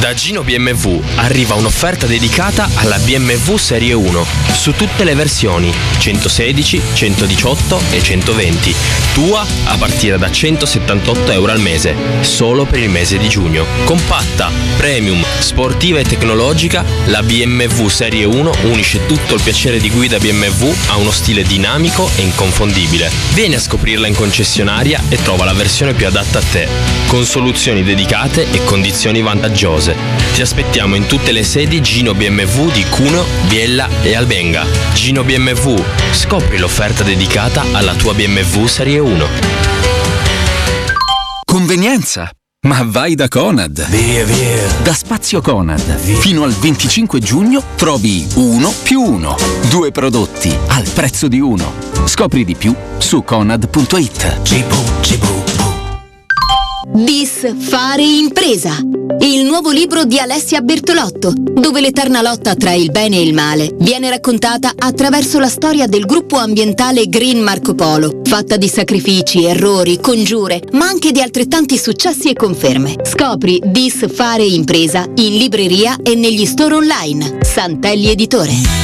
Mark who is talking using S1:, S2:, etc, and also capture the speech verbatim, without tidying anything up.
S1: Da Gino B M W arriva un'offerta dedicata alla B M W Serie uno su tutte le versioni centosedici, centodiciotto e centoventi. Tua a partire da centosettantotto euro al mese, solo per il mese di giugno. Compatta, premium, sportiva e tecnologica, la B M W Serie uno unisce tutto il piacere di guida B M W a uno stile dinamico e inconfondibile. Vieni a scoprirla in concessionaria e trova la versione più adatta a te, con soluzioni dedicate e condizioni vantaggiose. Ti aspettiamo in tutte le sedi Gino B M W di Cuneo, Biella e Albenga. Gino B M W, scopri l'offerta dedicata alla tua B M W Serie uno.
S2: Convenienza! Ma vai da Conad!
S3: Via via!
S2: Da Spazio Conad, fino al venticinque giugno trovi uno più uno. Due prodotti al prezzo di uno. Scopri di più su conad punto it.
S3: Cibu, cibu.
S4: Bis Fare Impresa, il nuovo libro di Alessia Bertolotto, dove l'eterna lotta tra il bene e il male viene raccontata attraverso la storia del gruppo ambientale Green Marco Polo, fatta di sacrifici, errori, congiure, ma anche di altrettanti successi e conferme. Scopri Bis Fare Impresa in libreria e negli store online. Santelli Editore.